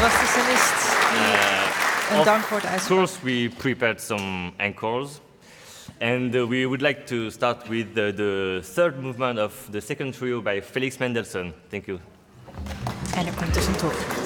was de cellist die een dankwoord uitsprak. Of course, we prepared some encores. And we would like to start with the third movement of the second trio by Felix Mendelssohn. Thank you. En er komt dus een top.